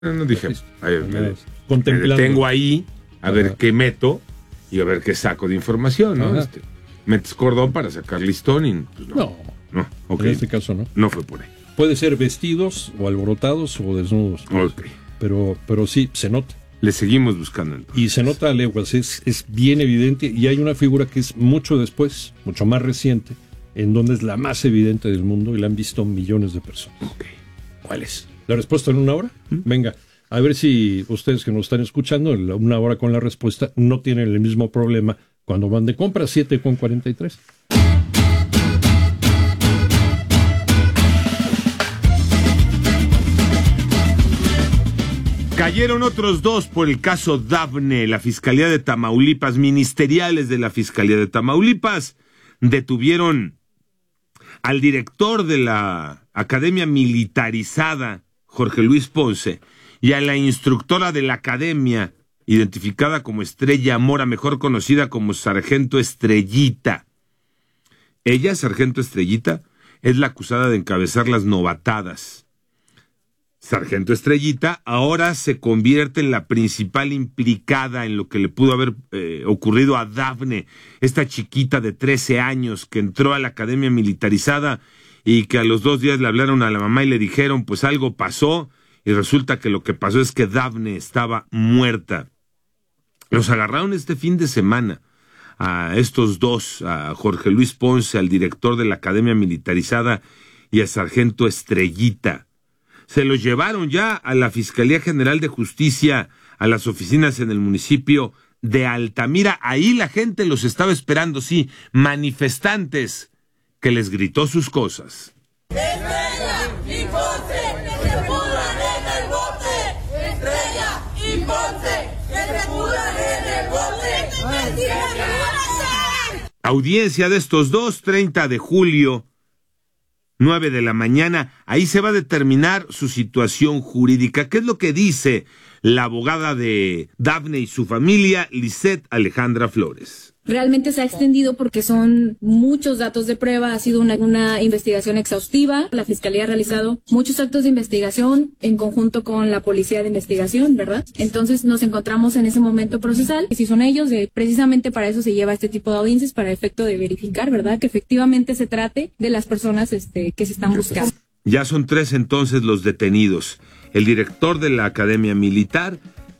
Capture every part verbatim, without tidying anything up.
No dije, ay, me, contemplando. Me detengo ahí a Ajá. ver qué meto y a ver qué saco de información, ¿no? Este, metes cordón para sacar listón y pues no. No, no okay. En este caso no. No fue por ahí. Puede ser vestidos o alborotados o desnudos. Pues. Ok. Pero, pero sí, se nota. Le seguimos buscando entonces. Y se nota a leguas, es, es bien evidente. Y hay una figura que es mucho después, mucho más reciente, en donde es la más evidente del mundo y la han visto millones de personas. Ok. ¿Cuál es? ¿La respuesta en una hora? ¿Mm? Venga, a ver si ustedes que nos están escuchando, una hora con la respuesta, no tienen el mismo problema cuando van de compra, siete con cuarenta y tres. Cayeron otros dos por el caso Dafne. La Fiscalía de Tamaulipas, ministeriales de la Fiscalía de Tamaulipas, detuvieron al director de la Academia Militarizada, Jorge Luis Ponce, y a la instructora de la academia, identificada como Estrella Mora, mejor conocida como Sargento Estrellita. Ella, Sargento Estrellita, es la acusada de encabezar las novatadas. Sargento Estrellita ahora se convierte en la principal implicada en lo que le pudo haber eh, ocurrido a Dafne, esta chiquita de trece años que entró a la academia militarizada y que a los dos días le hablaron a la mamá y le dijeron pues algo pasó y resulta que lo que pasó es que Dafne estaba muerta. Los agarraron este fin de semana a estos dos, a Jorge Luis Ponce, al director de la academia militarizada y a Sargento Estrellita. Se los llevaron ya a la Fiscalía General de Justicia, a las oficinas en el municipio de Altamira. Ahí la gente los estaba esperando, sí, manifestantes, que les gritó sus cosas. Estrella y Ponce, que se pudran en el bote. Estrella y Ponce, que se pudran en el bote. Audiencia de estos dos, treinta de julio. nueve de la mañana, ahí se va a determinar su situación jurídica. ¿Qué es lo que dice la abogada de Dafne y su familia, Lisette Alejandra Flores? Realmente se ha extendido porque son muchos datos de prueba, ha sido una, una investigación exhaustiva. La Fiscalía ha realizado muchos actos de investigación en conjunto con la Policía de Investigación, ¿verdad? Entonces nos encontramos en ese momento procesal. Y si son ellos, eh, precisamente para eso se lleva este tipo de audiencias, para efecto de verificar, ¿verdad? Que efectivamente se trate de las personas este, que se están buscando. Ya son tres entonces los detenidos. El director de la Academia Militar,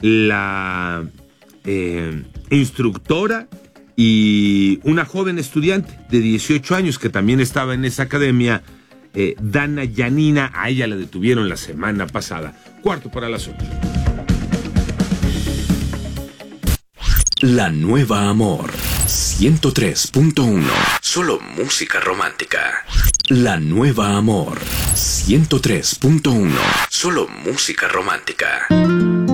la eh, instructora y una joven estudiante de dieciocho años que también estaba en esa academia, eh, Dana Yanina. A ella la detuvieron la semana pasada. Cuarto para las ocho. La Nueva Amor ciento tres punto uno. Solo música romántica. La Nueva Amor ciento tres punto uno. Solo música romántica.